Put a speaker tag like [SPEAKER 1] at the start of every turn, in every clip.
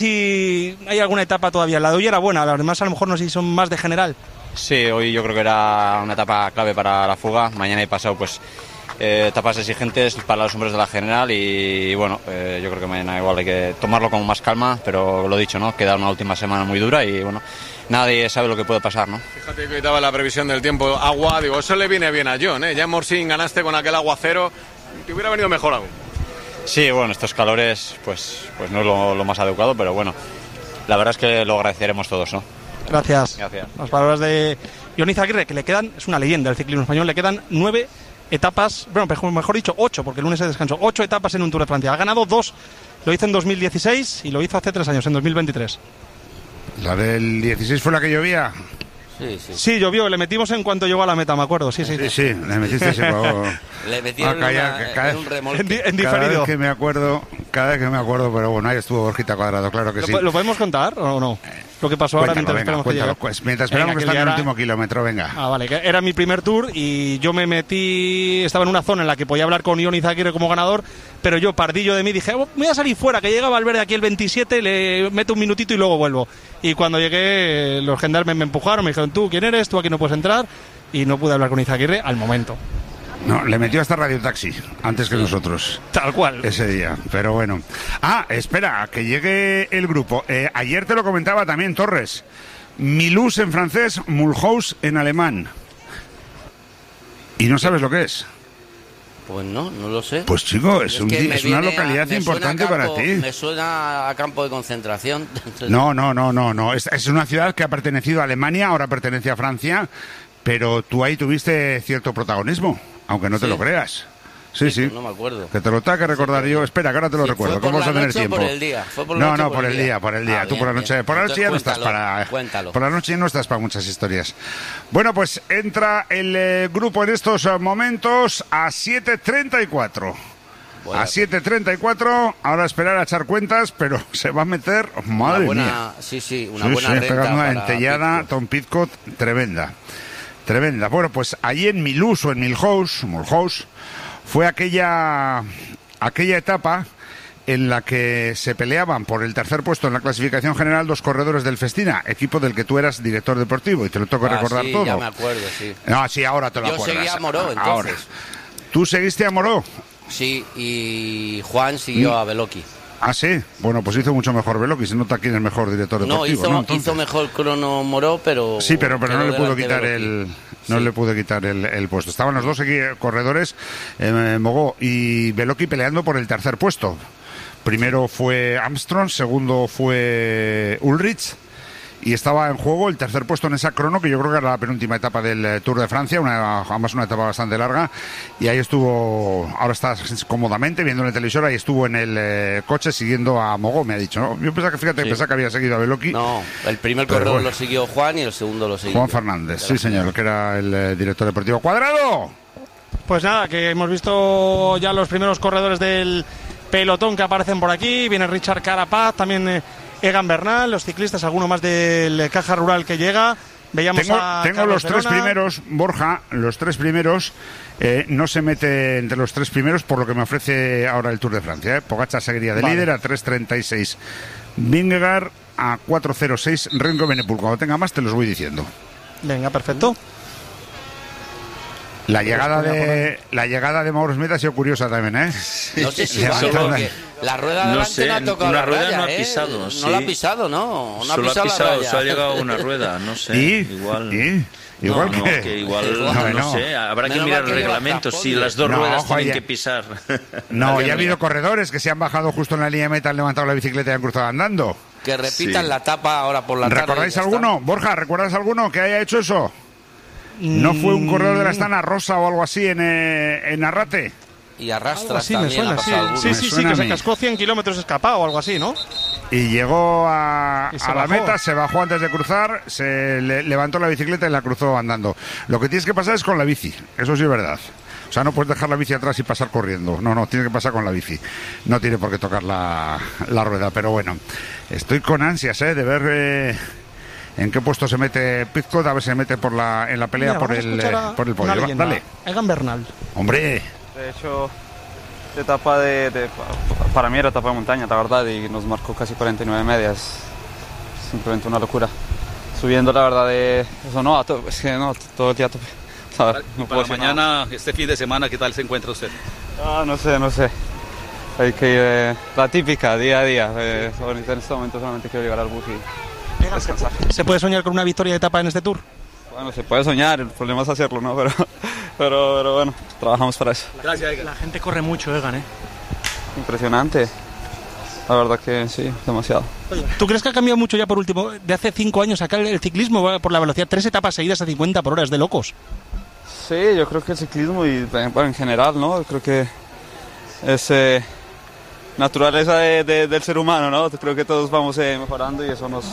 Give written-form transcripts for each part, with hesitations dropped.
[SPEAKER 1] Si hay alguna etapa todavía, la de hoy era buena, las demás a lo mejor no sé si son más de general.
[SPEAKER 2] Sí, hoy yo creo que era una etapa clave para la fuga. Mañana y pasado pues etapas exigentes para los hombres de la general y bueno, yo creo que mañana igual hay que tomarlo con más calma, pero lo dicho, ¿no? Queda una última semana muy dura y bueno, nadie sabe lo que puede pasar, ¿no?
[SPEAKER 3] Fíjate que estaba la previsión del tiempo, agua, digo, eso le viene bien a John, ¿eh? Ya en Morsín ganaste con aquel aguacero, te hubiera venido mejor aún.
[SPEAKER 2] Sí, bueno, estos calores pues no es lo más adecuado, pero bueno, la verdad es que lo agradeceremos todos, ¿no?
[SPEAKER 1] Gracias.
[SPEAKER 2] Gracias.
[SPEAKER 1] Las palabras de Jon Izaguirre, que le quedan, es una leyenda del ciclismo español, le quedan 9 etapas, bueno, mejor dicho 8, porque el lunes se descansó, 8 etapas en un Tour de Francia. Ha ganado 2, lo hizo en 2016 y lo hizo hace 3 años, en 2023.
[SPEAKER 4] ¿La del 16 fue la que llovía?
[SPEAKER 1] Sí, llovió, le metimos en cuanto llegó a la meta, me acuerdo, sí.
[SPEAKER 4] Sí, le metiste ese juego.
[SPEAKER 5] Le metieron en un remolque.
[SPEAKER 1] En diferido.
[SPEAKER 4] Cada vez que me acuerdo, pero bueno, ahí estuvo Borjita Cuadrado, claro que sí.
[SPEAKER 1] ¿Lo podemos contar o no? Lo que pasó ahora mientras esperamos que llegue.
[SPEAKER 4] Pues mientras esperamos que está en el último kilómetro, venga.
[SPEAKER 1] Ah, vale, que era mi primer tour y yo me metí, estaba en una zona en la que podía hablar con Jon Izaguirre como ganador, pero yo, pardillo de mí, dije, voy a salir fuera, que llega Valverde aquí el 27, le meto un minutito y luego vuelvo. Y cuando llegué, los gendarmes me empujaron, me dijeron, ¿tú quién eres? Tú aquí no puedes entrar. Y no pude hablar con Izaguirre al momento.
[SPEAKER 4] No, le metió hasta Radio Taxi, antes que nosotros.
[SPEAKER 1] Tal cual.
[SPEAKER 4] Ese día, pero bueno. Ah, espera, que llegue el grupo. Ayer te lo comentaba también Torres. Milus en francés, Mulhouse en alemán. ¿Y no sabes lo que es?
[SPEAKER 5] Pues no lo sé.
[SPEAKER 4] Pues chico, es una localidad importante para ti.
[SPEAKER 5] Me suena a campo de concentración.
[SPEAKER 4] No. Es una ciudad que ha pertenecido a Alemania, ahora pertenece a Francia, pero tú ahí tuviste cierto protagonismo, aunque no te lo creas. Sí.
[SPEAKER 5] No me acuerdo.
[SPEAKER 4] Que te lo tengo que recordar yo. Espera, que ahora te lo recuerdo. ¿Cómo vas a tener tiempo?
[SPEAKER 5] Por el día.
[SPEAKER 4] Por el día. Tú por la noche. Por la noche ya no estás para.
[SPEAKER 5] Cuéntalo.
[SPEAKER 4] Por la noche no estás para muchas historias. Bueno, pues entra el grupo en estos momentos a 7:34. A 7:34, ahora esperar a echar cuentas, pero se va a meter, madre mía.
[SPEAKER 5] Una buena renta.
[SPEAKER 4] Pegando una entellada, Tom Pidcock, tremenda. Bueno, pues allí en Milus o en Mulhouse, fue aquella etapa en la que se peleaban por el tercer puesto en la clasificación general 2 corredores del Festina, equipo del que tú eras director deportivo, y te lo tengo que recordar todo.
[SPEAKER 5] Ya me acuerdo, sí.
[SPEAKER 4] No, sí, ahora te lo acuerdas.
[SPEAKER 5] Yo seguía a Moró, entonces.
[SPEAKER 4] Ahora. ¿Tú seguiste a Moró?
[SPEAKER 5] Sí, y Juan siguió a Beloki.
[SPEAKER 4] Ah, sí. Bueno, pues hizo mucho mejor Beloki. Se nota quién es mejor director deportivo.
[SPEAKER 5] Hizo mejor crono Moró, pero...
[SPEAKER 4] Sí, pero no le pudo quitar le pudo quitar el puesto. Estaban los dos corredores, Mogó y Beloki, peleando por el tercer puesto. Primero fue Armstrong, segundo fue Ulrich, y estaba en juego el tercer puesto en esa crono, que yo creo que era la penúltima etapa del Tour de Francia, además una etapa bastante larga, y ahí estuvo, ahora está cómodamente viendo en el televisor, ahí estuvo en el coche siguiendo a Mogó, me ha dicho, ¿no? Yo pensaba que había seguido a Beloki.
[SPEAKER 5] No, el primer corredor lo siguió Juan y el segundo lo siguió
[SPEAKER 4] Juan Fernández, sí señor, que era el director deportivo. ¡Cuadrado!
[SPEAKER 1] Pues nada, que hemos visto ya los primeros corredores del pelotón que aparecen por aquí, viene Richard Carapaz, también Egan Bernal, los ciclistas, alguno más del Caja Rural que llega. Veíamos
[SPEAKER 4] tengo los tres primeros, Borja, los tres primeros, no se mete entre los tres primeros por lo que me ofrece ahora el Tour de Francia. Pogačar seguiría de líder a 3:36, Vingegaard a 4:06, Renko Benepul. Cuando tenga más te los voy diciendo.
[SPEAKER 1] Venga, perfecto.
[SPEAKER 4] La llegada de Mauro Smith ha sido curiosa también, ¿eh?
[SPEAKER 5] No sé si la rueda de delante no ha tocado
[SPEAKER 6] una
[SPEAKER 5] la
[SPEAKER 6] rueda
[SPEAKER 5] raya,
[SPEAKER 6] no ha pisado,
[SPEAKER 5] no la ha pisado, ¿no? No
[SPEAKER 6] solo
[SPEAKER 5] ha pisado la raya.
[SPEAKER 6] Solo ha llegado una rueda, no sé. Igual no sé, habrá que mirar el reglamento si las dos ruedas tienen que pisar.
[SPEAKER 4] No, ya ha habido corredores que se han bajado justo en la línea de meta, han levantado la bicicleta y han cruzado andando.
[SPEAKER 5] Que repitan la etapa ahora por la tarde.
[SPEAKER 4] ¿Recordáis alguno? Borja, ¿recuerdas alguno que haya hecho eso? ¿No fue un corredor de la Astana Rosa o algo así en Arrate?
[SPEAKER 5] Y Arrastras
[SPEAKER 1] sí,
[SPEAKER 5] también.
[SPEAKER 1] Me suena, sí, que se cascó 100 kilómetros escapado o algo así, ¿no?
[SPEAKER 4] Y llegó a la meta, se bajó antes de cruzar, se levantó la bicicleta y la cruzó andando. Lo que tienes que pasar es con la bici, eso sí es verdad. O sea, no puedes dejar la bici atrás y pasar corriendo. No, tiene que pasar con la bici. No tiene por qué tocar la rueda, pero bueno. Estoy con ansias, de ver... ¿En qué puesto se mete Pidcock? A ver si se mete en la pelea. Mira, por el podio.
[SPEAKER 1] Dale. Egan Bernal.
[SPEAKER 4] Hombre.
[SPEAKER 7] De hecho, etapa para mí era etapa de montaña, la verdad, y nos marcó casi 49 medias. Simplemente una locura. Subiendo, la verdad, eso no, es que no, todo el día a tope.
[SPEAKER 8] No para mañana, este fin de semana, ¿qué tal se encuentra usted?
[SPEAKER 7] No sé. Hay que ir la típica, día a día. En este momento solamente quiero llegar al bus y descansar.
[SPEAKER 1] ¿Se puede soñar con una victoria de etapa en este Tour?
[SPEAKER 7] Bueno, se puede soñar, el problema es hacerlo, ¿no? Pero bueno, trabajamos para eso.
[SPEAKER 8] Gracias, Egan.
[SPEAKER 1] La gente corre mucho, Egan,
[SPEAKER 7] Impresionante. La verdad que sí, demasiado.
[SPEAKER 1] ¿Tú crees que ha cambiado mucho ya por último? De hace 5 años acá el ciclismo va por la velocidad, 3 etapas seguidas a 50 por hora, es de locos.
[SPEAKER 7] Sí, yo creo que el ciclismo y bueno, en general, ¿no? Creo que es naturaleza del ser humano, ¿no? Creo que todos vamos mejorando y eso nos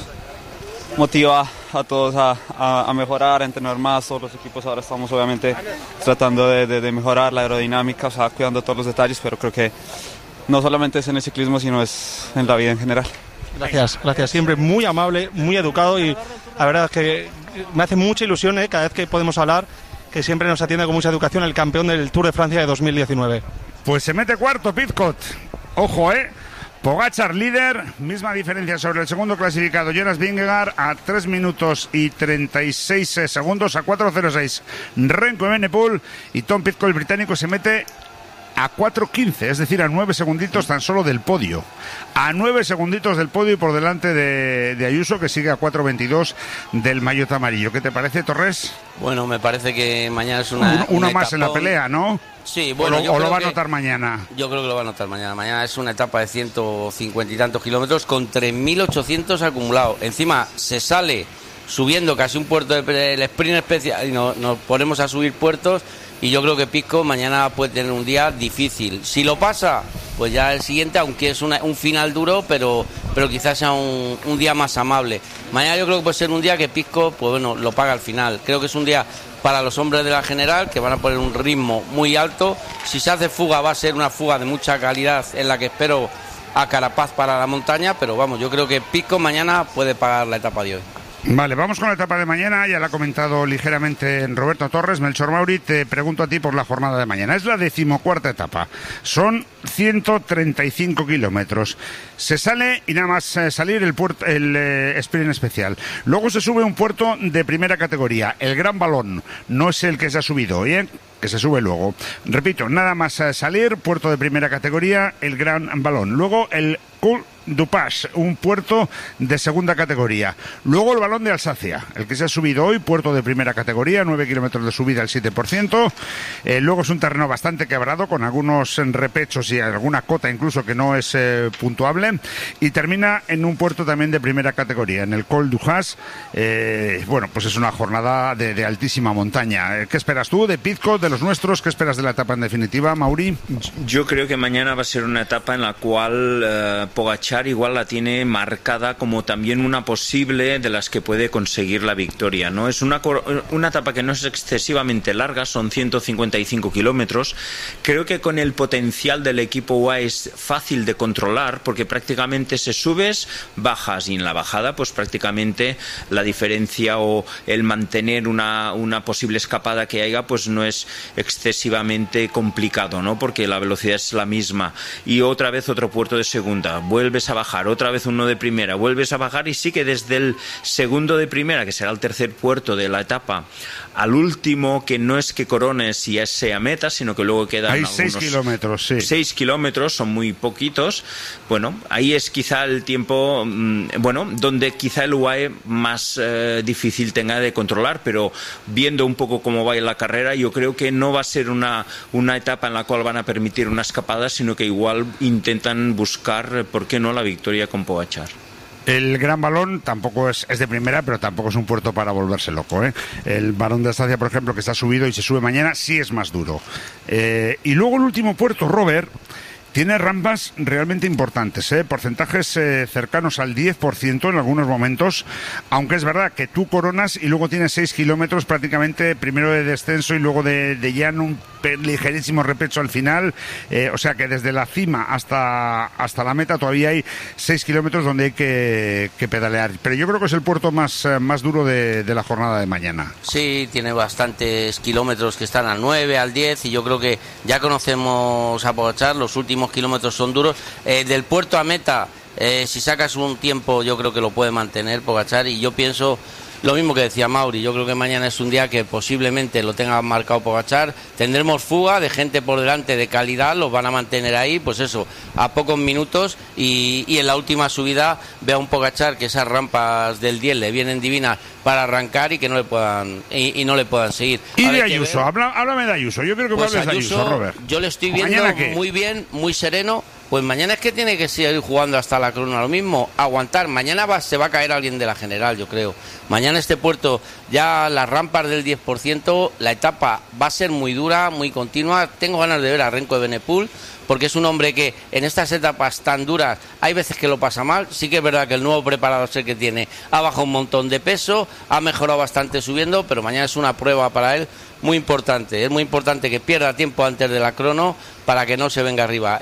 [SPEAKER 7] motiva a todos a mejorar, a entrenar más. Todos los equipos ahora estamos obviamente tratando de mejorar la aerodinámica, o sea, cuidando todos los detalles, pero creo que no solamente es en el ciclismo, sino es en la vida en general.
[SPEAKER 1] Gracias, siempre muy amable, muy educado y la verdad es que me hace mucha ilusión cada vez que podemos hablar, que siempre nos atiende con mucha educación el campeón del Tour de Francia de 2019.
[SPEAKER 4] Pues se mete cuarto Pidcock. Ojo, Pogačar líder, misma diferencia sobre el segundo clasificado Jonas Vingegaard a 3 minutos y 36 segundos, a 4.06 Remco Evenepoel, y Tom Pidcock, el británico, se mete a 4.15, es decir, a 9 segunditos tan solo del podio. A 9 segunditos del podio y por delante de Ayuso, que sigue a 4.22 del maillot amarillo. ¿Qué te parece, Torres?
[SPEAKER 5] Bueno, me parece que mañana es una
[SPEAKER 4] más en la pelea, ¿no?
[SPEAKER 5] Sí, bueno,
[SPEAKER 4] ¿O lo va a notar mañana?
[SPEAKER 5] Yo creo que lo va a notar mañana. Mañana es una etapa de 150 y tantos kilómetros con 3.800 acumulados. Encima se sale subiendo casi un puerto del sprint especial y nos ponemos a subir puertos. Y yo creo que Pidcock mañana puede tener un día difícil. Si lo pasa, pues ya el siguiente, aunque es un final duro, pero quizás sea un día más amable. Mañana yo creo que puede ser un día que Pidcock, pues bueno, lo paga al final. Creo que es un día para los hombres de la general, que van a poner un ritmo muy alto. Si se hace fuga, va a ser una fuga de mucha calidad, en la que espero a Carapaz para la montaña, pero vamos, yo creo que Pidcock mañana puede pagar la etapa de hoy.
[SPEAKER 4] Vale, vamos con la etapa de mañana, ya la ha comentado ligeramente Roberto Torres. Melchor Mauri, te pregunto a ti por la jornada de mañana. Es la 14ª etapa, son 135 kilómetros. Se sale y nada más salir el sprint especial. Luego se sube un puerto de primera categoría, el Gran Balón, no es el que se ha subido hoy, que se sube luego. Repito, nada más salir, puerto de primera categoría, el Gran Balón. Luego el Col du Pas, un puerto de segunda categoría. Luego el Balón de Alsacia, el que se ha subido hoy, puerto de primera categoría, 9 kilómetros de subida al 7%. Luego es un terreno bastante quebrado, con algunos repechos y alguna cota incluso que no es puntuable. Y termina en un puerto también de primera categoría, en el Col du Has. Bueno, pues es una jornada de altísima montaña. ¿Qué esperas tú de Pidcock, de los nuestros? ¿Qué esperas de la etapa en definitiva, Mauri?
[SPEAKER 6] Yo creo que mañana va a ser una etapa en la cual Pogačar igual la tiene marcada como también una posible de las que puede conseguir la victoria, ¿no? Es una etapa que no es excesivamente larga, son 155 kilómetros. Creo que con el potencial del equipo UAE es fácil de controlar, porque prácticamente se subes, bajas, y en la bajada pues prácticamente la diferencia o el mantener una posible escapada que haya pues no es excesivamente complicado, ¿no? Porque la velocidad es la misma. Y otra vez otro puerto de segunda, vuelves a bajar, otra vez uno de primera, vuelves a bajar, y sí que desde el segundo de primera, que será el tercer puerto de la etapa, al último, que no es que corones y sea meta, sino que luego quedan
[SPEAKER 4] hay 6 kilómetros, sí.
[SPEAKER 6] 6 kilómetros, son muy poquitos. Bueno, ahí es quizá el tiempo, donde quizá el UAE más difícil tenga de controlar, pero viendo un poco cómo va la carrera, yo creo que no va a ser una etapa en la cual van a permitir una escapada, sino que igual intentan buscar, ¿por qué no?, la victoria con Pogačar.
[SPEAKER 4] El Gran Balón tampoco es de primera, pero tampoco es un puerto para volverse loco, ¿eh? El Balón de Alsacia, por ejemplo, que está subido y se sube mañana, sí es más duro. Y luego el último puerto, Robert, tiene rampas realmente importantes, porcentajes cercanos al 10% en algunos momentos, aunque es verdad que tú coronas y luego tienes 6 kilómetros prácticamente, primero de descenso y luego de llano, un ligerísimo repecho al final, o sea que desde la cima hasta la meta todavía hay 6 kilómetros donde hay que pedalear, pero yo creo que es el puerto más duro de la jornada de mañana.
[SPEAKER 5] Sí, tiene bastantes kilómetros que están al 9, al 10, y yo creo que ya conocemos a Pogačar, los últimos kilómetros son duros. Del puerto a meta, si sacas un tiempo, yo creo que lo puede mantener Pogačar, y yo pienso lo mismo que decía Mauri. Yo creo que mañana es un día que posiblemente lo tenga marcado Pogačar. Tendremos fuga de gente por delante de calidad, los van a mantener ahí, pues eso, a pocos minutos, y en la última subida ve a un Pogačar que esas rampas del 10 le vienen divinas para arrancar y que no le puedan no le puedan seguir.
[SPEAKER 4] Y de Ayuso, háblame de Ayuso. Yo creo que
[SPEAKER 5] pues
[SPEAKER 4] hables de Ayuso, Robert.
[SPEAKER 5] Yo le estoy viendo muy bien, muy sereno. Pues mañana es que tiene que seguir jugando hasta la crono, lo mismo, aguantar. Mañana se va a caer alguien de la general, yo creo. Mañana este puerto, ya las rampas del 10%, la etapa va a ser muy dura, muy continua. Tengo ganas de ver a Remco Evenepoel, porque es un hombre que en estas etapas tan duras hay veces que lo pasa mal. Sí que es verdad que el nuevo preparador que tiene ha bajado un montón de peso, ha mejorado bastante subiendo, pero mañana es una prueba para él muy importante. Es muy importante que pierda tiempo antes de la crono para que no se venga arriba.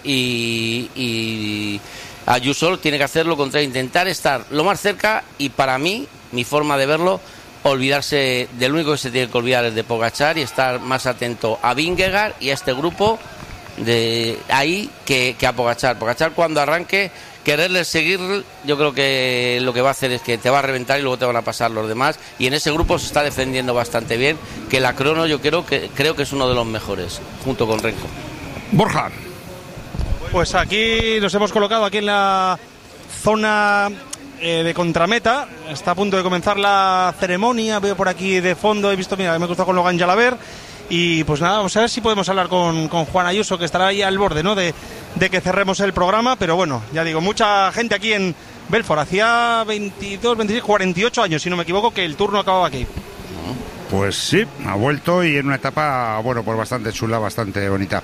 [SPEAKER 5] Y Ayuso tiene que hacer lo contrario, intentar estar lo más cerca, y para mí, mi forma de verlo, olvidarse del único que se tiene que olvidar es de Pogačar, y estar más atento a Vingegaard y a este grupo de ahí que a Pogačar. Pogačar, cuando arranque, quererle seguir, yo creo que lo que va a hacer es que te va a reventar y luego te van a pasar los demás, y en ese grupo se está defendiendo bastante bien, que la crono yo creo que es uno de los mejores, junto con Remco.
[SPEAKER 4] Borja.
[SPEAKER 1] Pues aquí nos hemos colocado aquí en la zona de contrameta. Está a punto de comenzar la ceremonia. Veo por aquí de fondo, he visto, mira, me he cruzado con Logan Jalaber. Y pues nada, vamos a ver si podemos hablar con Juan Ayuso, que estará ahí al borde, ¿no?, de que cerremos el programa. Pero bueno, ya digo, mucha gente aquí en Belfort. Hacía 22, 26, 48 años, si no me equivoco, que el turno acababa aquí.
[SPEAKER 4] Pues sí, ha vuelto, y en una etapa, bueno, pues bastante chula, bastante bonita.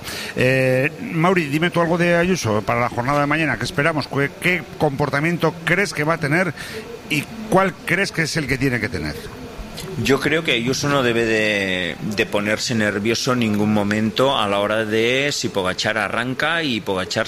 [SPEAKER 4] Mauri, dime tú algo de Ayuso para la jornada de mañana. ¿Qué esperamos? ¿Qué comportamiento crees que va a tener y cuál crees que es el que tiene que tener?
[SPEAKER 6] Yo creo que Ayuso no debe de ponerse nervioso en ningún momento a la hora de si Pogačar arranca y Pogačar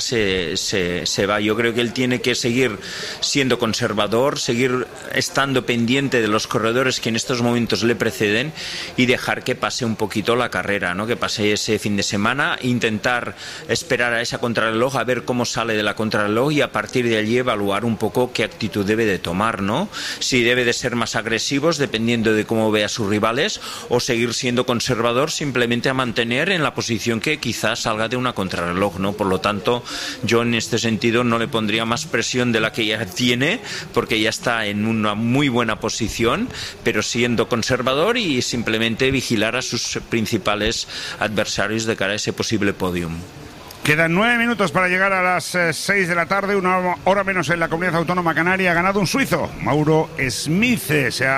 [SPEAKER 6] se va. Yo creo que él tiene que seguir siendo conservador, seguir estando pendiente de los corredores que en estos momentos le preceden, y dejar que pase un poquito la carrera, ¿no?, que pase ese fin de semana, intentar esperar a esa contrarreloj, a ver cómo sale de la contrarreloj, y a partir de allí evaluar un poco qué actitud debe de tomar, ¿no? Si debe de ser más agresivos dependiendo de cómo ve a sus rivales, o seguir siendo conservador, simplemente a mantener en la posición que quizás salga de una contrarreloj, ¿no? Por lo tanto, yo en este sentido no le pondría más presión de la que ya tiene, porque ya está en una muy buena posición, pero siendo conservador y simplemente vigilar a sus principales adversarios de cara a ese posible podium.
[SPEAKER 4] Quedan 9 minutos para llegar a las 6 de la tarde, una hora menos en la Comunidad Autónoma Canaria. Ha ganado un suizo, Mauro Smith.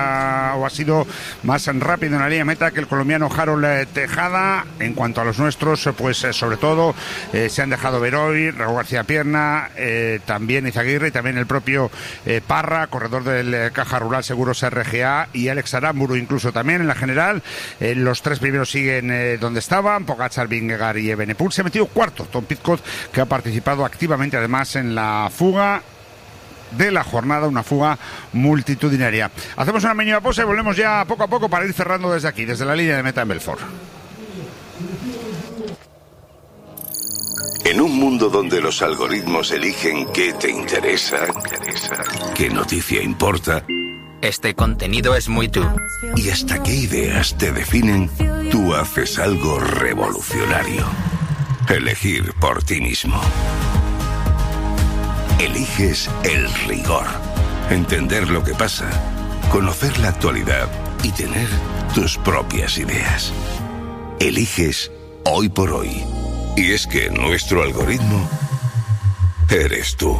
[SPEAKER 4] Ha sido más rápido en la línea meta que el colombiano Harold Tejada. En cuanto a los nuestros, pues sobre todo se han dejado ver hoy Raúl García Pierna, también Izaguirre, y también el propio Parra, corredor del Caja Rural Seguros RGA, y Alex Aramburu incluso también en la general. Los tres primeros siguen donde estaban, Pogačar, Vingegaard y Evenepoel. Se ha metido cuarto Tom Pidcock, que ha participado activamente además en la fuga de la jornada, una fuga multitudinaria. Hacemos una mínima pausa y volvemos ya poco a poco para ir cerrando desde aquí, desde la línea de meta en Belfort.
[SPEAKER 9] En un mundo donde los algoritmos eligen qué te interesa, qué noticia importa,
[SPEAKER 10] este contenido es muy tú,
[SPEAKER 9] y hasta qué ideas te definen, tú haces algo revolucionario. Elegir por ti mismo. Eliges el rigor. Entender lo que pasa, conocer la actualidad y tener tus propias ideas. Eliges Hoy por Hoy. Y es que nuestro algoritmo eres tú.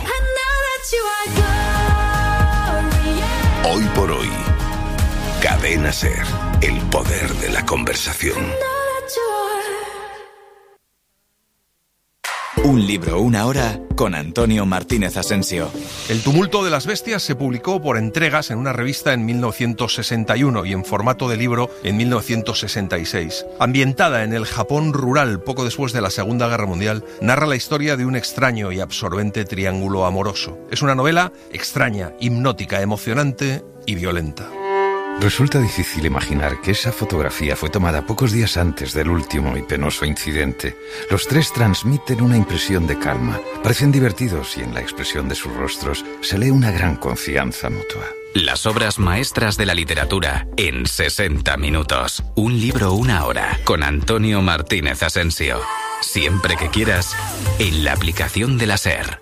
[SPEAKER 9] Hoy por Hoy. Cadena SER. El poder de la conversación.
[SPEAKER 11] Un libro, una hora, con Antonio Martínez Asensio.
[SPEAKER 12] El tumulto de las bestias se publicó por entregas en una revista en 1961 y en formato de libro en 1966. Ambientada en el Japón rural poco después de la Segunda Guerra Mundial, narra la historia de un extraño y absorbente triángulo amoroso. Es una novela extraña, hipnótica, emocionante y violenta.
[SPEAKER 13] Resulta difícil imaginar que esa fotografía fue tomada pocos días antes del último y penoso incidente. Los tres transmiten una impresión de calma, parecen divertidos y en la expresión de sus rostros se lee una gran confianza mutua.
[SPEAKER 10] Las obras maestras de la literatura en 60 minutos. Un libro, una hora, con Antonio Martínez Asensio. Siempre que quieras, en la aplicación de la SER.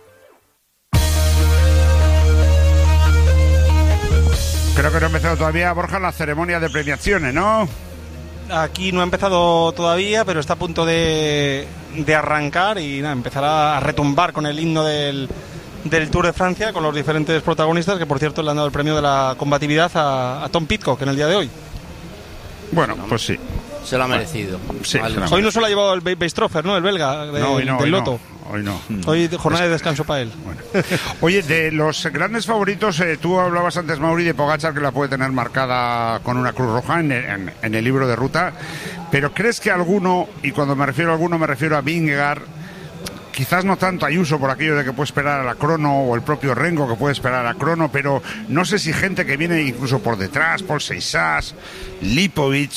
[SPEAKER 4] Creo que no ha empezado todavía, Borja, la ceremonia de premiaciones, ¿no?
[SPEAKER 1] Aquí no ha empezado todavía, pero está a punto de arrancar y empezará a retumbar con el himno del Tour de Francia, con los diferentes protagonistas, que por cierto le han dado el premio de la combatividad a Tom Pidcock en el día de hoy.
[SPEAKER 4] Bueno, pues sí.
[SPEAKER 5] Se lo ha merecido.
[SPEAKER 4] Sí,
[SPEAKER 1] hoy no se lo ha llevado el Beistroffer, ¿no? El belga del Lotto.
[SPEAKER 4] Hoy no.
[SPEAKER 1] Hoy jornada de descanso para él.
[SPEAKER 4] Bueno. Oye, de los grandes favoritos, tú hablabas antes, Mauri, de Pogačar, que la puede tener marcada con una cruz roja en el libro de ruta, pero ¿crees que alguno, y cuando me refiero a alguno me refiero a Vingegaard, quizás no tanto Ayuso por aquello de que puede esperar a la crono, o el propio Renko que puede esperar a la crono, pero no sé si gente que viene incluso por detrás, Paul Seixas, Lipovic...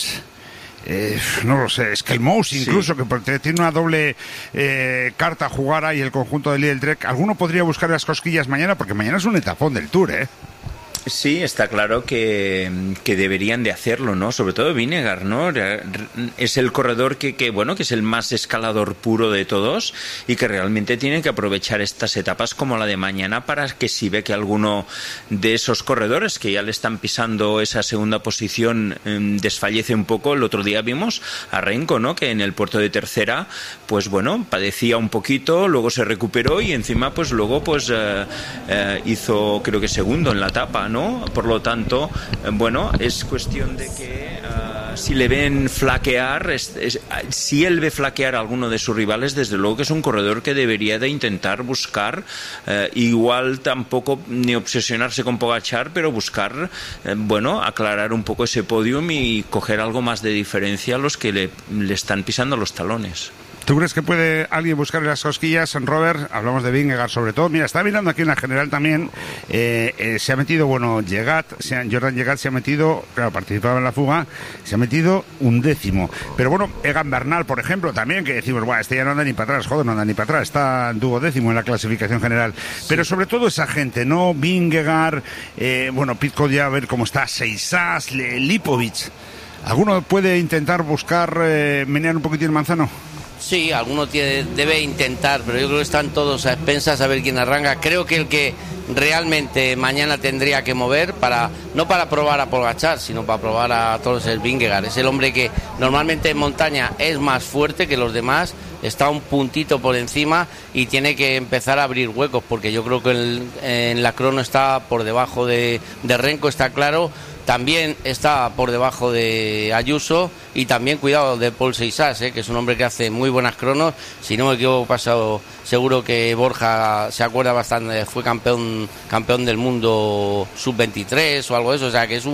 [SPEAKER 4] no lo sé, Skelmous incluso, sí, que tiene una doble carta a jugar ahí el conjunto de Lidl-Trek. ¿Alguno podría buscar las cosquillas mañana? Porque mañana es un etapón del Tour, ¿eh?
[SPEAKER 6] Sí, está claro que deberían de hacerlo, ¿no? Sobre todo Vingegaard, ¿no? Es el corredor que es el más escalador puro de todos y que realmente tiene que aprovechar estas etapas como la de mañana para que si ve que alguno de esos corredores que ya le están pisando esa segunda posición desfallece un poco. El otro día vimos a Renko, ¿no? Que en el puerto de tercera, pues bueno, padecía un poquito, luego se recuperó y encima pues luego hizo creo que segundo en la etapa, ¿no? Por lo tanto, bueno, es cuestión de que si le ven flaquear, si él ve flaquear a alguno de sus rivales, desde luego que es un corredor que debería de intentar buscar, igual tampoco ni obsesionarse con Pogačar, pero buscar, aclarar un poco ese podium y coger algo más de diferencia a los que le están pisando los talones.
[SPEAKER 4] ¿Tú crees que puede alguien buscar las cosquillas en Robert? Hablamos de Vingegaard sobre todo. Mira, está mirando aquí en la general también. Se ha metido, Jordan Llegat se ha metido, claro, participaba en la fuga, se ha metido 11º. Pero bueno, Egan Bernal, por ejemplo, también, que decimos, bueno, este ya no anda ni para atrás, no anda ni para atrás, está 12º en la clasificación general. Pero sobre todo esa gente, ¿no? Vingegaard, Pidcock ya a ver cómo está, Seixas, Lipovic. ¿Alguno puede intentar buscar menear un poquitín el manzano?
[SPEAKER 5] Sí, alguno debe intentar, pero yo creo que están todos a expensas a ver quién arranca. Creo que el que realmente mañana tendría que mover, no para probar a Pogačar, sino para probar a todos, el Vingegaard. Es el hombre que normalmente en montaña es más fuerte que los demás, está un puntito por encima y tiene que empezar a abrir huecos, porque yo creo que en la crono está por debajo de Renko, está claro. También está por debajo de Ayuso y también cuidado de Paul Seixas, que es un hombre que hace muy buenas cronos. Si no me equivoco, seguro que Borja se acuerda bastante, fue campeón del mundo sub-23 o algo de eso, o sea que es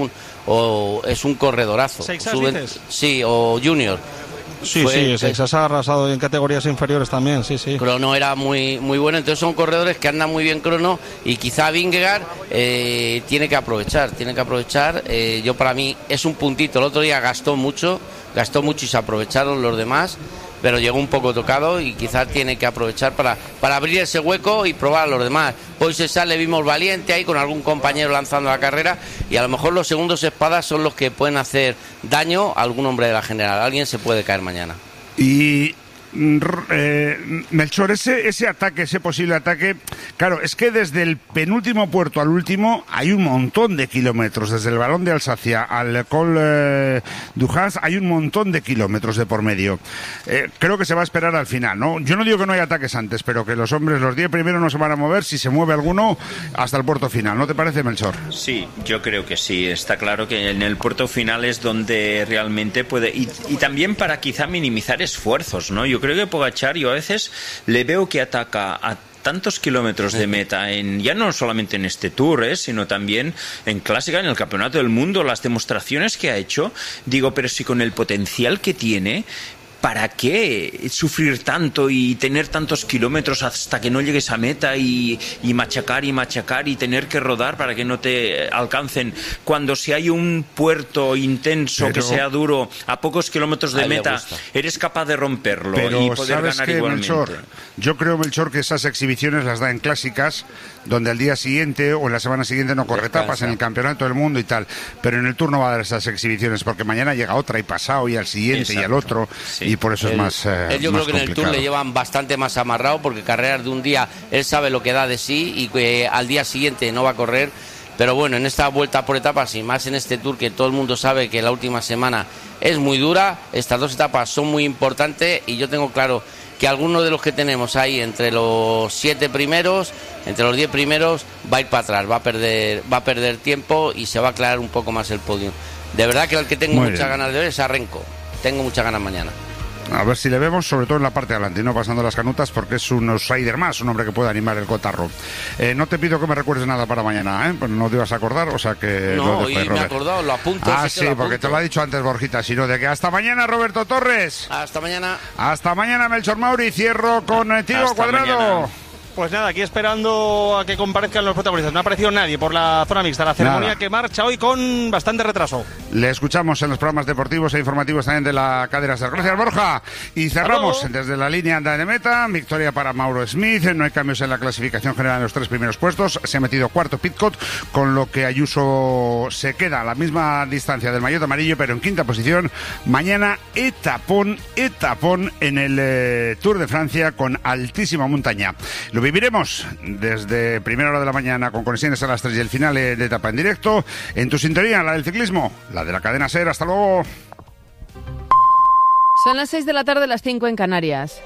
[SPEAKER 5] un corredorazo.
[SPEAKER 1] ¿Seixas dices?
[SPEAKER 5] Sí, o junior.
[SPEAKER 1] Sí, Seixas ha arrasado en categorías inferiores también, sí.
[SPEAKER 5] Crono era muy muy bueno, entonces son corredores que andan muy bien crono y quizá Vingegaard tiene que aprovechar. Yo para mí es un puntito, el otro día gastó mucho y se aprovecharon los demás, pero llegó un poco tocado y quizás tiene que aprovechar para abrir ese hueco y probar a los demás. Hoy le vimos valiente ahí con algún compañero lanzando la carrera y a lo mejor los segundos espadas son los que pueden hacer daño a algún hombre de la general. Alguien se puede caer mañana.
[SPEAKER 4] Y Melchor, ese ataque, ese posible ataque, claro, es que desde el penúltimo puerto al último hay un montón de kilómetros, desde el Balón de Alsacia al Col du Has hay un montón de kilómetros de por medio. Creo que se va a esperar al final, ¿no? Yo no digo que no haya ataques antes, pero que los 10 primeros no se van a mover, si se mueve alguno, hasta el puerto final, ¿no te parece, Melchor?
[SPEAKER 6] Sí, yo creo que sí, está claro que en el puerto final es donde realmente puede, y también para quizá minimizar esfuerzos, ¿no? Yo creo que Pogačar, yo a veces le veo que ataca a tantos kilómetros de meta, ya no solamente en este Tour, sino también en Clásica, en el Campeonato del Mundo, las demostraciones que ha hecho. Digo, pero si con el potencial que tiene, ¿para qué sufrir tanto y tener tantos kilómetros hasta que no llegues a meta y machacar y tener que rodar para que no te alcancen? Cuando si hay un puerto intenso que sea duro a pocos kilómetros de meta, eres capaz de romperlo y poder ganar igualmente. Melchor,
[SPEAKER 4] yo creo, Melchor, que esas exhibiciones las da en Clásicas, donde al día siguiente o la semana siguiente no corre etapas en el Campeonato del Mundo y tal, pero en el Tour no va a dar esas exhibiciones porque mañana llega otra y pasado y al siguiente y al otro. Y por eso es más
[SPEAKER 5] yo
[SPEAKER 4] más
[SPEAKER 5] creo que en el Tour le llevan bastante más amarrado, porque carreras de un día él sabe lo que da de sí y que al día siguiente no va a correr. Pero bueno, en esta vuelta por etapas y más en este Tour, que todo el mundo sabe que la última semana es muy dura, estas dos etapas son muy importantes, y yo tengo claro que alguno de los que tenemos ahí entre los 7 primeros, entre los 10 primeros, va a ir para atrás, va a perder tiempo y se va a aclarar un poco más el podio. De verdad que el que tengo muchas ganas de ver es a Renko. Tengo muchas ganas mañana.
[SPEAKER 4] A ver si le vemos, sobre todo en la parte de adelante, no pasando las canutas, porque es un outsider más, un hombre que puede animar el cotarro. No te pido que me recuerdes nada para mañana, pues no te ibas a acordar, o sea que...
[SPEAKER 5] No, hoy me he acordado, lo apunto.
[SPEAKER 4] Sí, porque te lo ha dicho antes Borjita, sino de que hasta mañana, Roberto Torres.
[SPEAKER 5] Hasta mañana.
[SPEAKER 4] Hasta mañana, Melchor Mauri. Cierro contigo, Cuadrado.
[SPEAKER 1] Mañana. Pues nada, aquí esperando a que comparezcan los protagonistas. No ha aparecido nadie por la zona mixta. La ceremonia que marcha hoy con bastante retraso.
[SPEAKER 4] Le escuchamos en los programas deportivos e informativos también de la cadena SER. Gracias, Borja. Y cerramos desde la línea de meta. Victoria para Mauro Smith. No hay cambios en la clasificación general en los 3 primeros puestos. Se ha metido cuarto Pidcock, con lo que Ayuso se queda a la misma distancia del maillot amarillo, pero en quinta posición. Mañana etapón en el Tour de Francia con altísima montaña. Lo viviremos desde primera hora de la mañana con conexiones a las 3 y el final de etapa en directo en tu sintonía, la del ciclismo, la de la cadena SER. Hasta luego.
[SPEAKER 14] Son las 6 de la tarde, las 5 en Canarias.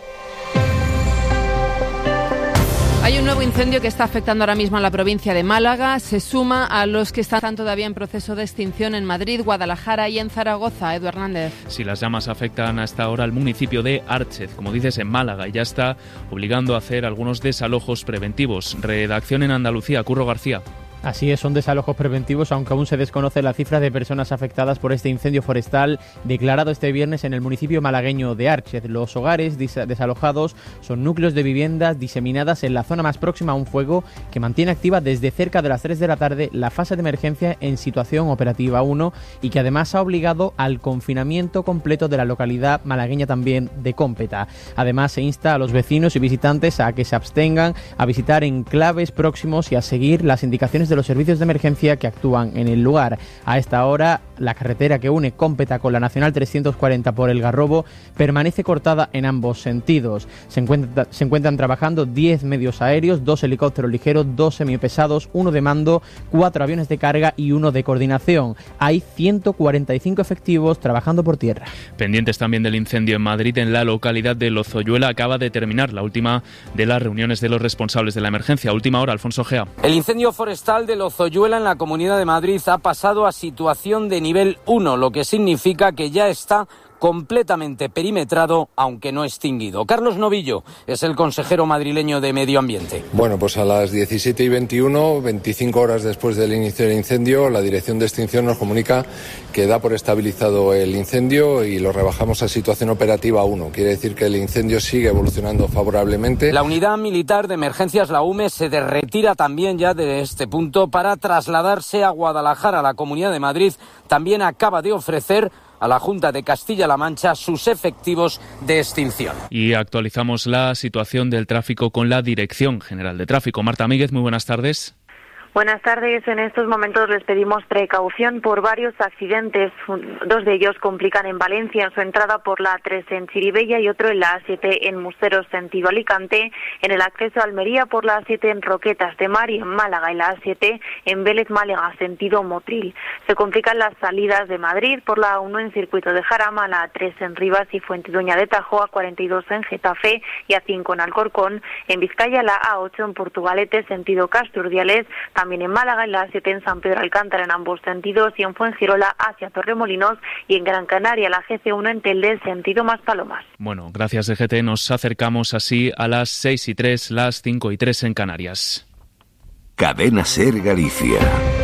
[SPEAKER 14] Hay un nuevo incendio que está afectando ahora mismo a la provincia de Málaga. Se suma a los que están todavía en proceso de extinción en Madrid, Guadalajara y en Zaragoza. Edu Hernández.
[SPEAKER 15] Sí, las llamas afectan hasta ahora al municipio de Árchez, como dices, en Málaga, y ya está obligando a hacer algunos desalojos preventivos. Redacción en Andalucía, Curro García.
[SPEAKER 16] Así es, son desalojos preventivos, aunque aún se desconoce la cifra de personas afectadas por este incendio forestal declarado este viernes en el municipio malagueño de Árchez. Los hogares desalojados son núcleos de viviendas diseminadas en la zona más próxima a un fuego que mantiene activa desde cerca de las 3 de la tarde la fase de emergencia en situación operativa 1 y que además ha obligado al confinamiento completo de la localidad malagueña también de Cómpeta. Además, se insta a los vecinos y visitantes a que se abstengan a visitar enclaves próximos y a seguir las indicaciones de los servicios de emergencia que actúan en el lugar. A esta hora, la carretera que une Cómpeta con la Nacional 340 por el Garrobo permanece cortada en ambos sentidos. Se encuentran trabajando 10 medios aéreos, 2 helicópteros ligeros, 2 semipesados, 1 de mando, 4 aviones de carga y 1 de coordinación. Hay 145 efectivos trabajando por tierra.
[SPEAKER 15] Pendientes también del incendio en Madrid, en la localidad de Lozoyuela. Acaba de terminar la última de las reuniones de los responsables de la emergencia. Última hora, Alfonso Gea.
[SPEAKER 17] El incendio forestal de Lozoyuela en la Comunidad de Madrid ha pasado a situación de nivel 1, lo que significa que ya está completamente perimetrado, aunque no extinguido. Carlos Novillo es el consejero madrileño de Medio Ambiente.
[SPEAKER 18] Bueno, pues a las 17:21, 25 horas después del inicio del incendio, la Dirección de Extinción nos comunica que da por estabilizado el incendio y lo rebajamos a situación operativa 1. Quiere decir que el incendio sigue evolucionando favorablemente.
[SPEAKER 17] La Unidad Militar de Emergencias, la UME, se retira también ya de este punto para trasladarse a Guadalajara. La Comunidad de Madrid también acaba de ofrecer a la Junta de Castilla-La Mancha sus efectivos de extinción.
[SPEAKER 15] Y actualizamos la situación del tráfico con la Dirección General de Tráfico. Marta Míguez, muy buenas tardes.
[SPEAKER 19] Buenas tardes. En estos momentos les pedimos precaución por varios accidentes. 2 de ellos complican en Valencia en su entrada por la A3 en Chirivella y otro en la A7 en Museros sentido Alicante, en el acceso a Almería por la A7 en Roquetas de Mar y en Málaga y la A7 en Vélez Málaga sentido Motril. Se complican las salidas de Madrid por la A1 en Circuito de Jarama, la A3 en Rivas y Fuentidueña de Tajo, A42 en Getafe y A5 en Alcorcón. En Vizcaya la A8 en Portugalete sentido Casturdiales, también también en Málaga, en la A7 en San Pedro Alcántara en ambos sentidos y en Fuengirola hacia Torremolinos y en Gran Canaria la GC1 en Telde sentido Maspalomas.
[SPEAKER 15] Bueno, gracias DGT, nos acercamos así a las 6:03, las 5:03 en Canarias.
[SPEAKER 9] Cadena SER Galicia.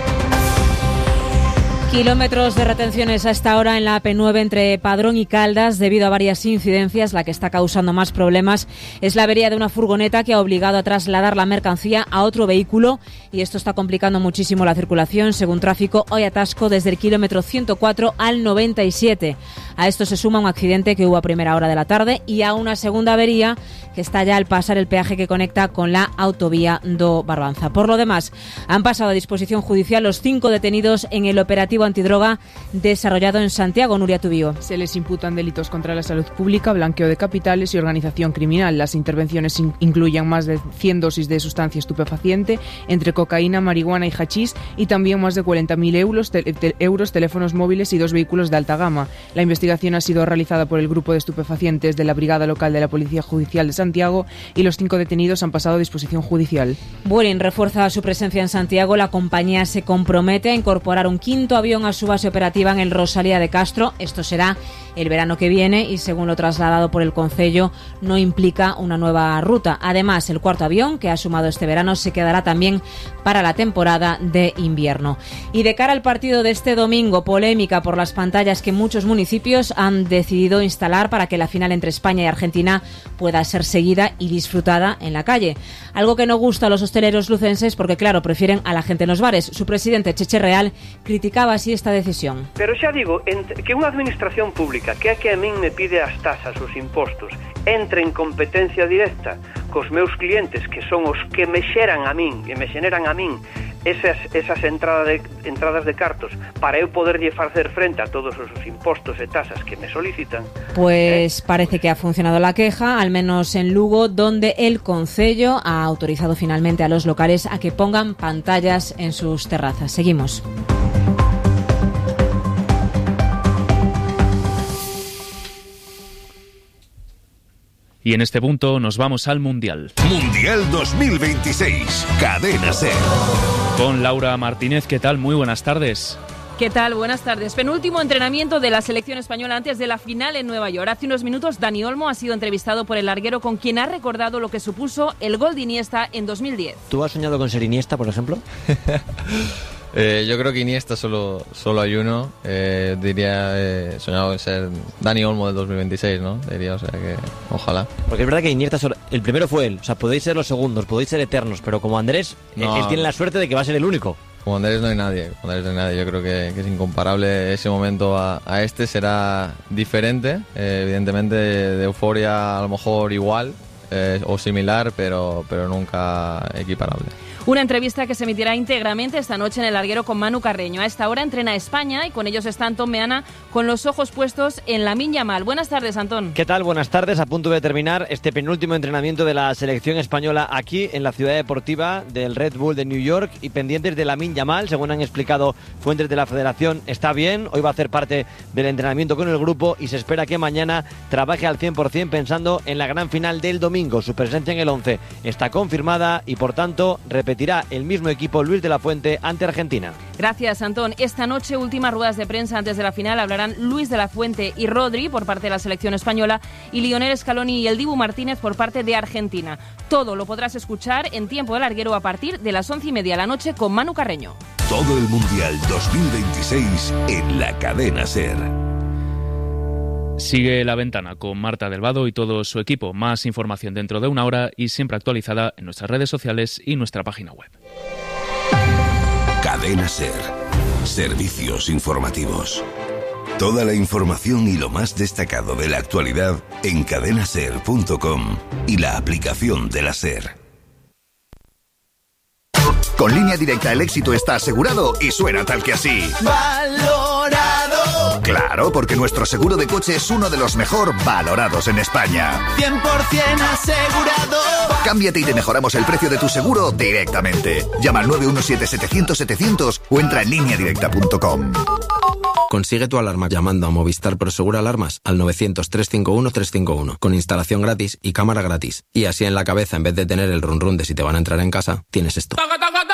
[SPEAKER 20] Kilómetros de retenciones a esta hora en la AP9 entre Padrón y Caldas debido a varias incidencias. La que está causando más problemas es la avería de una furgoneta que ha obligado a trasladar la mercancía a otro vehículo y esto está complicando muchísimo la circulación. Según Tráfico, hoy atasco desde el kilómetro 104 al 97. A esto se suma un accidente que hubo a primera hora de la tarde y a una segunda avería que está ya al pasar el peaje que conecta con la autovía do Barbanza. Por lo demás, han pasado a disposición judicial los 5 detenidos en el operativo antidroga desarrollado en Santiago. Nuria Tubío.
[SPEAKER 21] Se les imputan delitos contra la salud pública, blanqueo de capitales y organización criminal. Las intervenciones incluyen más de 100 dosis de sustancia estupefaciente, entre cocaína, marihuana y hachís, y también más de 40.000 euros, teléfonos móviles y 2 vehículos de alta gama. La investigación ha sido realizada por el grupo de estupefacientes de la Brigada Local de la Policía Judicial de Santiago y los 5 detenidos han pasado a disposición judicial.
[SPEAKER 20] Vueling refuerza su presencia en Santiago. La compañía se compromete a incorporar un 5º avión a su base operativa en el Rosalía de Castro. Esto será el verano que viene y, según lo trasladado por el Concello, no implica una nueva ruta. Además, el 4º avión que ha sumado este verano se quedará también para la temporada de invierno. Y de cara al partido de este domingo, polémica por las pantallas que muchos municipios han decidido instalar para que la final entre España y Argentina pueda ser seguida y disfrutada en la calle. Algo que no gusta a los hosteleros lucenses porque, claro, prefieren a la gente en los bares. Su presidente, Cheche Real, criticaba así esta decisión.
[SPEAKER 22] Pero xa digo, que unha administración pública que é que a min me pide as tasas, os impostos, entre en competencia directa cos meus clientes, que son os que me xeran a min, e me xeneran a min esas entradas de cartos para eu poderlle facer frente a todos os impostos e tasas que me solicitan.
[SPEAKER 20] Pues parece que ha funcionado la queja, al menos en Lugo, donde el Concello ha autorizado finalmente a los locales a que pongan pantallas en sus terrazas. Seguimos.
[SPEAKER 15] Y en este punto nos vamos al Mundial.
[SPEAKER 9] Mundial 2026, Cadena SER.
[SPEAKER 15] Con Laura Martínez, ¿qué tal? Muy buenas tardes.
[SPEAKER 23] ¿Qué tal? Buenas tardes. Penúltimo entrenamiento de la selección española antes de la final en Nueva York. Hace unos minutos Dani Olmo ha sido entrevistado por el larguero con quien ha recordado lo que supuso el gol de Iniesta en 2010.
[SPEAKER 24] ¿Tú has soñado con ser Iniesta, por ejemplo?
[SPEAKER 25] Yo creo que Iniesta solo hay uno. Diría, soñado con ser Dani Olmo del 2026, ¿no? Diría, o sea que ojalá.
[SPEAKER 24] Porque es verdad que Iniesta, el primero fue él. O sea, podéis ser los segundos, podéis ser eternos, pero como Andrés, no, él tiene la suerte de que va a ser el único.
[SPEAKER 25] Como Andrés no hay nadie. Yo creo que es incomparable ese momento a este. Será diferente, evidentemente de euforia a lo mejor igual o similar, pero nunca equiparable.
[SPEAKER 23] Una entrevista que se emitirá íntegramente esta noche en el larguero con Manu Carreño. A esta hora entrena España y con ellos está Antón Meana con los ojos puestos en Lamine Yamal. Buenas tardes, Antón.
[SPEAKER 24] ¿Qué tal? Buenas tardes. A punto de terminar este penúltimo entrenamiento de la selección española aquí en la ciudad deportiva del Red Bull de New York y pendientes de Lamine Yamal. Según han explicado fuentes de la federación, está bien. Hoy va a hacer parte del entrenamiento con el grupo y se espera que mañana trabaje al 100% pensando en la gran final del domingo. Su presencia en el 11 está confirmada y, por tanto, repetirá el mismo equipo Luis de la Fuente ante Argentina.
[SPEAKER 23] Gracias, Antón. Esta noche, últimas ruedas de prensa antes de la final, hablarán Luis de la Fuente y Rodri por parte de la selección española y Lionel Scaloni y el Dibu Martínez por parte de Argentina. Todo lo podrás escuchar en Tiempo de Larguero a partir de las 11:30 de la noche con Manu Carreño.
[SPEAKER 9] Todo el Mundial 2026 en la Cadena SER.
[SPEAKER 15] Sigue La Ventana con Marta Delvado y todo su equipo. Más información dentro de una hora y siempre actualizada en nuestras redes sociales y nuestra página web.
[SPEAKER 9] Cadena SER. Servicios informativos. Toda la información y lo más destacado de la actualidad en cadenaser.com y la aplicación de la SER.
[SPEAKER 26] Con Línea Directa el éxito está asegurado y suena tal que así. ¡Valorado! Claro, porque nuestro seguro de coche es uno de los mejor valorados en España.
[SPEAKER 27] 100% asegurado.
[SPEAKER 26] Cámbiate y te mejoramos el precio de tu seguro directamente. Llama al 917-700-700 o entra en lineadirecta.com.
[SPEAKER 28] Consigue tu alarma llamando a Movistar Prosegur Alarmas al 900-351-351 con instalación gratis y cámara gratis. Y así en la cabeza, en vez de tener el run run de si te van a entrar en casa, tienes esto.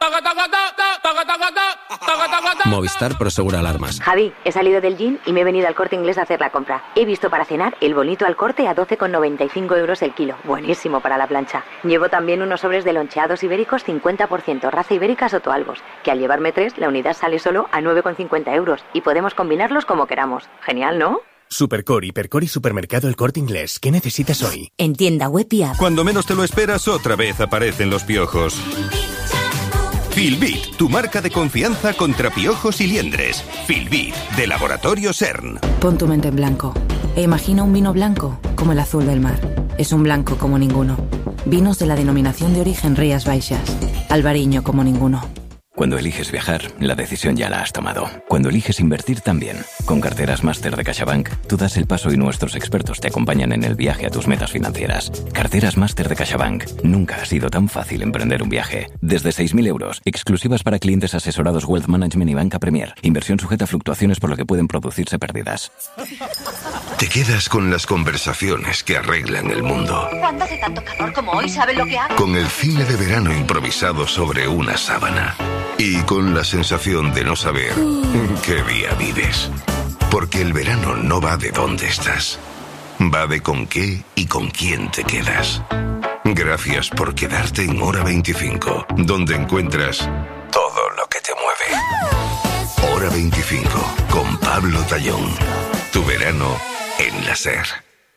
[SPEAKER 28] Movistar Prosegura Alarmas.
[SPEAKER 2] Javi, he salido del gym y me he venido al Corte Inglés a hacer la compra. He visto para cenar el bonito al Corte a 12,95 euros el kilo. Buenísimo para la plancha. Llevo también unos sobres de loncheados ibéricos 50%, raza ibérica Sotoalbos, que al llevarme 3, la unidad sale solo a 9,50 euros y podemos combinarlos como queramos. Genial, ¿no?
[SPEAKER 3] Supercore, Hipercore y Supermercado El Corte Inglés. ¿Qué necesitas hoy?
[SPEAKER 7] En tienda web y app.
[SPEAKER 8] Cuando menos te lo esperas, otra vez aparecen los piojos. Filbit, tu marca de confianza contra piojos y liendres. Filbit, de Laboratorio CERN.
[SPEAKER 7] Pon tu mente en blanco e imagina un vino blanco como el azul del mar. Es un blanco como ninguno. Vinos de la denominación de origen Rías Baixas. Albariño como ninguno.
[SPEAKER 10] Cuando eliges viajar, la decisión ya la has tomado. Cuando eliges invertir también. Con Carteras Máster de CaixaBank, tú das el paso y nuestros expertos te acompañan en el viaje a tus metas financieras. Carteras Máster de CaixaBank. Nunca ha sido tan fácil emprender un viaje. Desde 6.000 euros, exclusivas para clientes asesorados Wealth Management y Banca Premier. Inversión sujeta a fluctuaciones por lo que pueden producirse pérdidas.
[SPEAKER 9] Te quedas con las conversaciones que arreglan el mundo.
[SPEAKER 7] ¿Cuándo hace tanto calor como hoy? ¿Saben lo que hago?
[SPEAKER 9] Con el cine de verano improvisado sobre una sábana. Y con la sensación de no saber qué día vives. Porque el verano no va de dónde estás. Va de con qué y con quién te quedas. Gracias por quedarte en Hora 25, donde encuentras todo lo que te mueve. Hora 25, con Pablo Tallón. Tu verano en la SER.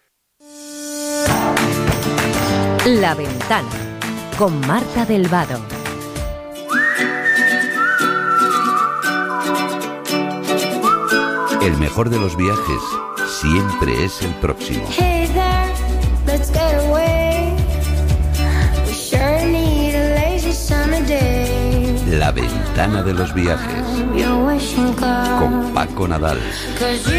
[SPEAKER 7] La Ventana, con Marta del Vado.
[SPEAKER 11] El mejor de los viajes siempre es el próximo.
[SPEAKER 12] Hey there, let's get away. We sure need a lazy summer day.
[SPEAKER 11] La Ventana de los viajes.
[SPEAKER 12] You're wishing, girl,
[SPEAKER 11] con Paco Nadal.